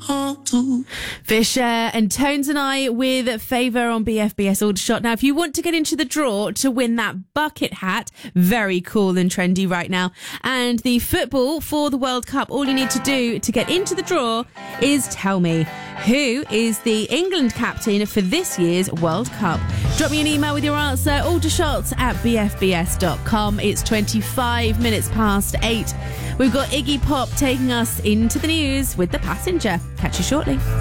Fisher and Tones and I with Favour on BFBS Aldershot. Now, if you want to get into the draw to win that bucket hat, very cool and trendy right now, and the football for the World Cup, all you need to do to get into the draw is tell me who is the England captain for this year's World Cup. Drop me an email with your answer, aldershots@bfbs.com. It's 25 minutes past 8. We've got Iggy Pop taking us into the news with The Passenger. Catch you shortly.